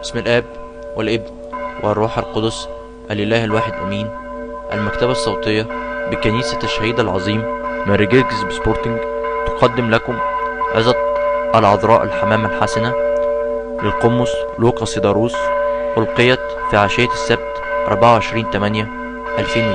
بسم الآب والابن والروح القدس الإله الواحد أمين. المكتبة الصوتية بكنيسة الشهيد العظيم ماري جرجس سبورتنج تقدم لكم عظة العذراء الحمامة الحسنة للقمص لوقا سيداروس، ألقيت في عشية السبت 24/8/2000.